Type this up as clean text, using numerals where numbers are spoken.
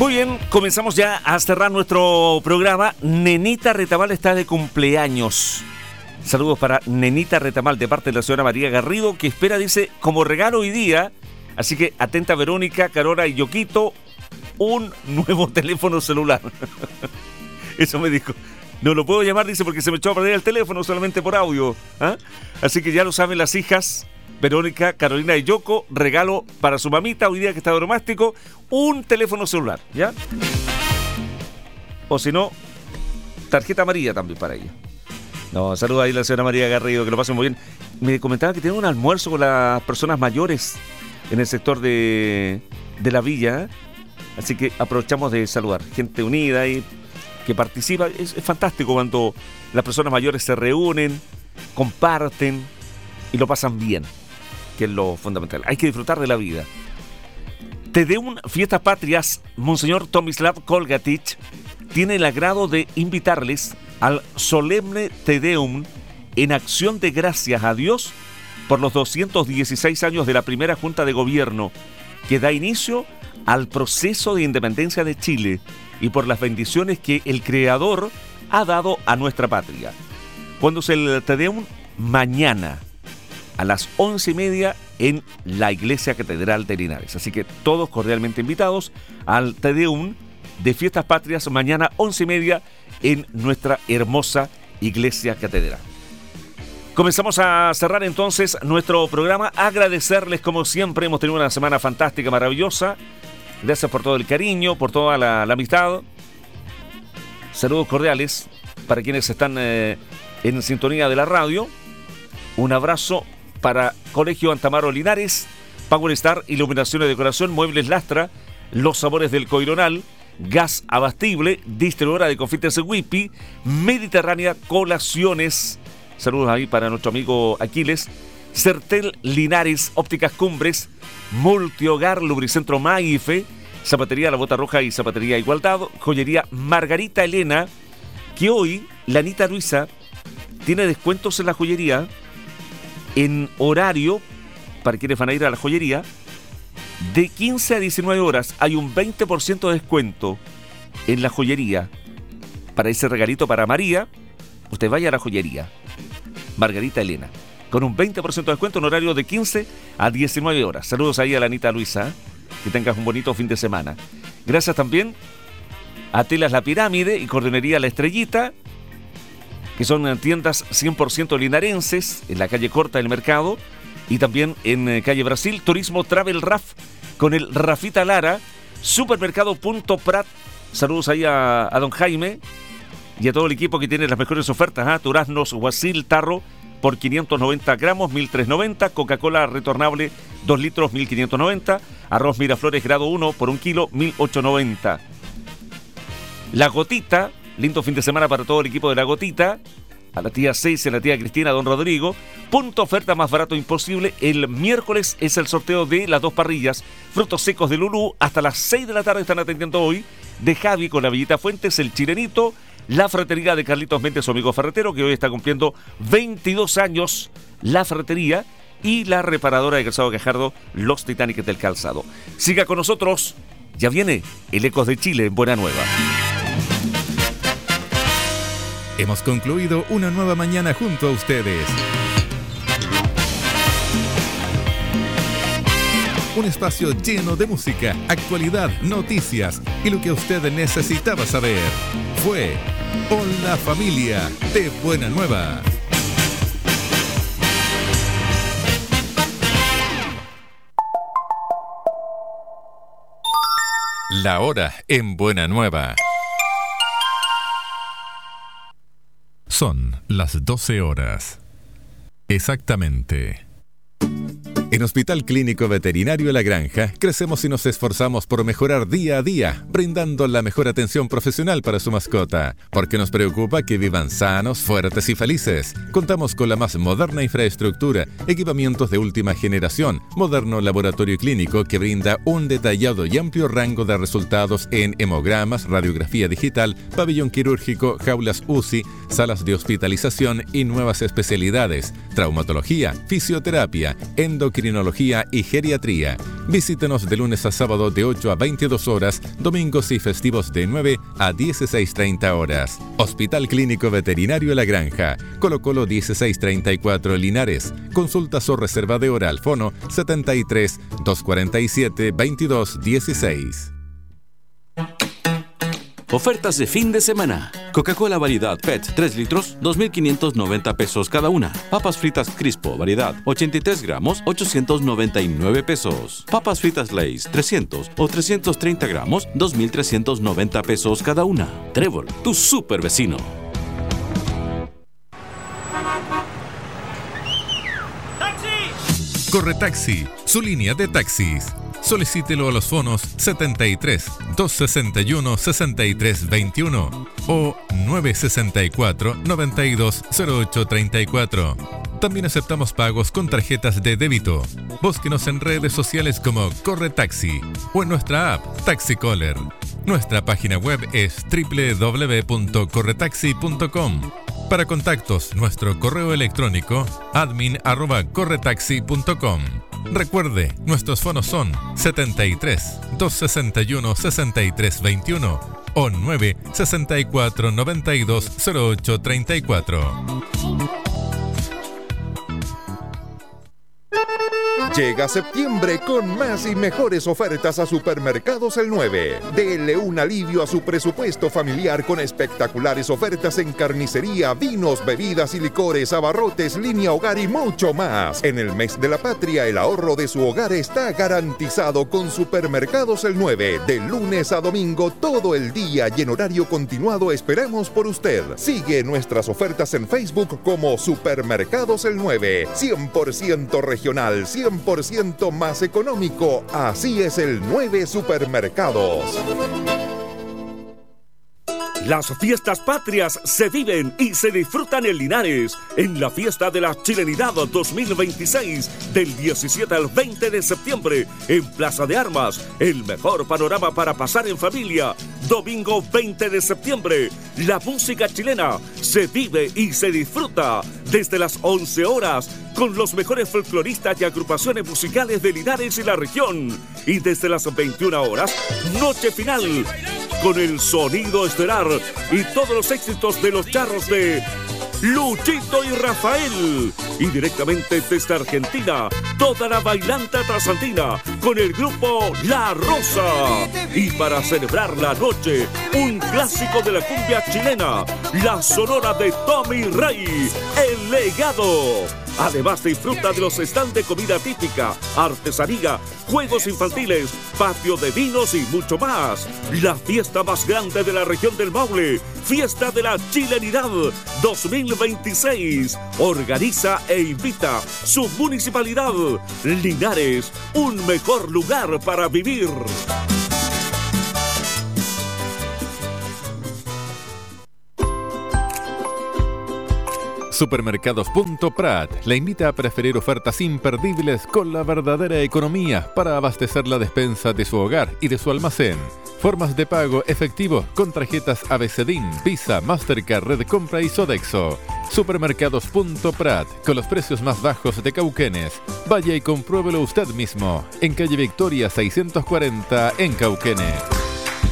Muy bien, comenzamos ya a cerrar nuestro programa. Nenita Retamal está de cumpleaños. Saludos para Nenita Retamal de parte de la señora María Garrido, que espera, dice, como regalo hoy día. Así que atenta Verónica, Carola y Yoquito, un nuevo teléfono celular. Eso me dijo. No lo puedo llamar, dice, porque se me echó a perder el teléfono solamente por audio. ¿Ah? Así que ya lo saben las hijas, Verónica, Carolina y Yoko, regalo para su mamita hoy día que está de bromástico, un teléfono celular, ¿ya? O si no, tarjeta amarilla también para ella. No, saluda ahí a la señora María Garrido, que lo pasen muy bien. Me comentaba que tiene un almuerzo con las personas mayores en el sector de la villa, ¿eh? Así que aprovechamos de saludar. Gente unida y que participa. Es fantástico cuando las personas mayores se reúnen, comparten y lo pasan bien, que es lo fundamental. Hay que disfrutar de la vida. Te Deum Fiestas Patrias, Monseñor Tomislav Kolgatich tiene el agrado de invitarles al solemne Te Deum en acción de gracias a Dios por los 216 años de la primera Junta de Gobierno que da inicio al proceso de independencia de Chile y por las bendiciones que el Creador ha dado a nuestra patria. ¿Cuándo es el Te Deum? Mañana a las 11:30 en la Iglesia Catedral de Linares. Así que todos cordialmente invitados al Te Deum de Fiestas Patrias, mañana 11:30 en nuestra hermosa Iglesia Catedral. Comenzamos a cerrar entonces nuestro programa. Agradecerles como siempre, hemos tenido una semana fantástica, maravillosa. Gracias por todo el cariño, por toda la amistad. Saludos cordiales para quienes están en sintonía de la radio. Un abrazo para Colegio Antamaro Linares, Power Star, Iluminación y Decoración, Muebles Lastra, Los Sabores del Coironal, Gas Abastible, Distribuidora de Confites Whippy, Mediterránea Colaciones. Saludos ahí para nuestro amigo Aquiles. Certel Linares, Ópticas Cumbres, Multihogar, Lubricentro Maife, Zapatería La Bota Roja y Zapatería Igualdad, Joyería Margarita Elena, que hoy la Anita Luisa tiene descuentos en la joyería en horario para quienes van a ir a la joyería de 15 a 19 horas. Hay un 20% de descuento en la joyería para ese regalito para María. Usted vaya a la joyería Margarita Elena con un 20% de descuento en horario de 15 a 19 horas. Saludos ahí a la Anita Luisa, que tengas un bonito fin de semana. Gracias también a Telas La Pirámide y Cordonería La Estrellita, que son tiendas 100% linarenses en la calle Corta del Mercado y también en calle Brasil. Turismo Travel Raf con el Rafita Lara, Supermercado Punto Prat. Saludos ahí a don Jaime y a todo el equipo que tiene las mejores ofertas. Duraznos Guasil Tarro por 590 gramos, 1.390. Coca-Cola retornable 2 litros, 1.590. Arroz Miraflores grado 1 por 1 kilo, 1.890. La Gotita, lindo fin de semana para todo el equipo de La Gotita. A la tía 6 y a la tía Cristina, a don Rodrigo. Punto oferta más barato imposible. El miércoles es el sorteo de las 2 parrillas. Frutos secos de Lulú. Hasta las 6 de la tarde están atendiendo hoy. De Javi con la Villita Fuentes, el Chilenito. La Fratería de Carlitos Méndez, su amigo ferretero, que hoy está cumpliendo 22 años. La Fratería y la reparadora de calzado Gajardo, Los Titanic del Calzado. Siga con nosotros. Ya viene el Ecos de Chile en Buena Nueva. Hemos concluido una nueva mañana junto a ustedes. Un espacio lleno de música, actualidad, noticias y lo que usted necesitaba saber. Fue Hola Familia de Buena Nueva. La hora en Buena Nueva. Son las 12 horas. Exactamente. En Hospital Clínico Veterinario La Granja, crecemos y nos esforzamos por mejorar día a día, brindando la mejor atención profesional para su mascota, porque nos preocupa que vivan sanos, fuertes y felices. Contamos con la más moderna infraestructura, equipamientos de última generación, moderno laboratorio clínico que brinda un detallado y amplio rango de resultados en hemogramas, radiografía digital, pabellón quirúrgico, jaulas UCI, salas de hospitalización y nuevas especialidades, traumatología, fisioterapia, endocrinología, endocrinología y geriatría. Visítenos de lunes a sábado de 8 a 22 horas, domingos y festivos de 9 a 16:30 horas. Hospital Clínico Veterinario La Granja, Colo Colo 1634 Linares. Consultas o reserva de hora al fono 73 247 2216. Ofertas de fin de semana. Coca-Cola variedad PET 3 litros, 2.590 pesos cada una. Papas fritas Crispo variedad 83 gramos, 899 pesos. Papas fritas Lay's 300 o 330 gramos, 2.390 pesos cada una. Trébol, tu super vecino. Corretaxi, su línea de taxis. Solicítelo a los fonos 73 261 63 21 o 964 92 08 34. También aceptamos pagos con tarjetas de débito. Búsquenos en redes sociales como Corretaxi o en nuestra app Taxicaller. Nuestra página web es www.corretaxi.com. Para contactos, nuestro correo electrónico admin@corretaxi.com. Recuerde, nuestros fonos son 73 261 63 21 o 964 92 08 34. Llega septiembre con más y mejores ofertas a Supermercados El 9. Dele un alivio a su presupuesto familiar con espectaculares ofertas en carnicería, vinos, bebidas y licores, abarrotes, línea hogar y mucho más. En el mes de la patria, el ahorro de su hogar está garantizado con Supermercados El 9. De lunes a domingo, todo el día y en horario continuado esperamos por usted. Sigue nuestras ofertas en Facebook como Supermercados El 9. 100% regional, 100% más económico. Así es el 9 Supermercados. Las fiestas patrias se viven y se disfrutan en Linares, en la Fiesta de la Chilenidad 2026, del 17 al 20 de septiembre, en Plaza de Armas, el mejor panorama para pasar en familia. Domingo 20 de septiembre, la música chilena se vive y se disfruta desde las 11 horas, con los mejores folcloristas y agrupaciones musicales de Linares y la región. Y desde las 21 horas, noche final, con el sonido estelar y todos los éxitos de los charros de Luchito y Rafael. Y directamente desde Argentina, toda la bailanta trasantina con el grupo La Rosa. Y para celebrar la noche, un clásico de la cumbia chilena, la sonora de Tommy Rey, El Legado. Además, disfruta de los stands de comida típica, artesanía, juegos infantiles, patio de vinos y mucho más. La fiesta más grande de la región del Maule, Fiesta de la Chilenidad 2026. Organiza e invita su municipalidad. Linares, un mejor lugar para vivir. Supermercados.prat le invita a preferir ofertas imperdibles con la verdadera economía para abastecer la despensa de su hogar y de su almacén. Formas de pago efectivo con tarjetas ABCDIN, Visa, Mastercard, Red Compra y Sodexo. Supermercados.prat, con los precios más bajos de Cauquenes. Vaya y compruébelo usted mismo, en calle Victoria 640 en Cauquenes.